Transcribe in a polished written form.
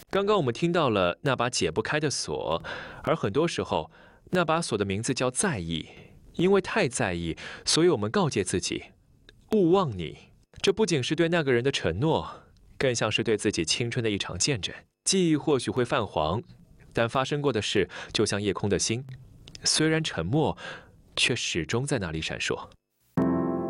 刚刚我们听到了那把解不开的锁，而很多时候，那把锁的名字叫在意。因为太在意，所以我们告诫自己，勿忘你。这不仅是对那个人的承诺，更像是对自己青春的一场见证。记忆或许会泛黄，但发生过的事就像夜空的星，虽然沉默，却始终在那里闪烁。